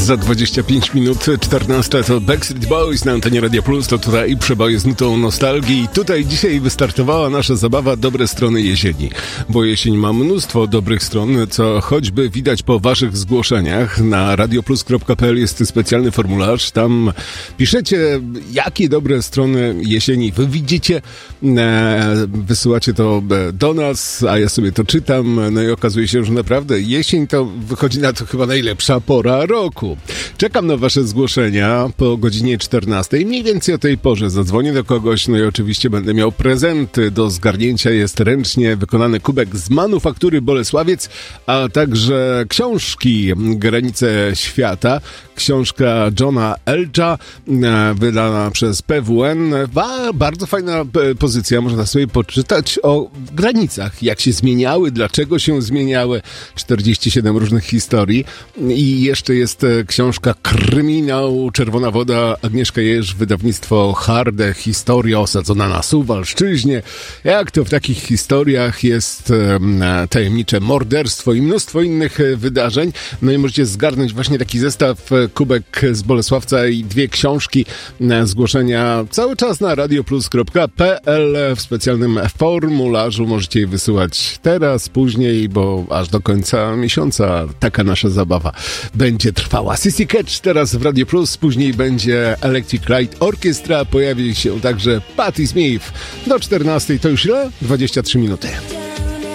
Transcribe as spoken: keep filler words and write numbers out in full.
Za dwadzieścia pięć minut czternasta to Backstreet Boys na antenie Radio Plus, to tutaj przeboje z nutą nostalgii. I tutaj dzisiaj wystartowała nasza zabawa Dobre strony jesieni, bo jesień ma mnóstwo dobrych stron, co choćby widać po waszych zgłoszeniach. Na radioplus kropka p l jest specjalny formularz, tam piszecie, jakie dobre strony jesieni wy widzicie, wysyłacie to do nas, a ja sobie to czytam, no i okazuje się, że naprawdę jesień to wychodzi na to chyba najlepsza pora roku. Czekam na wasze zgłoszenia po godzinie czternastej. Mniej więcej o tej porze zadzwonię do kogoś, no i oczywiście będę miał prezenty. Do zgarnięcia jest ręcznie wykonany kubek z manufaktury Bolesławiec, a także książki Granice Świata. Książka Johna Elcha, wydana przez P W N. Ba, bardzo fajna pozycja, można sobie poczytać o granicach, jak się zmieniały, dlaczego się zmieniały. czterdzieści siedem różnych historii. I jeszcze jest książka Kryminał, Czerwona Woda, Agnieszka Jerz, wydawnictwo Harde, historia osadzona na Suwalszczyźnie. Jak to w takich historiach jest tajemnicze morderstwo i mnóstwo innych wydarzeń. No i możecie zgarnąć właśnie taki zestaw, kubek z Bolesławca i dwie książki. Zgłoszenia cały czas na radioplus kropka p l w specjalnym formularzu. Możecie je wysyłać teraz, później, bo aż do końca miesiąca taka nasza zabawa będzie trwała. Sissy Catch teraz w Radio Plus, później będzie Electric Light Orchestra, pojawi się także Patti Smith. Do czternastej to już ile? dwadzieścia trzy minuty.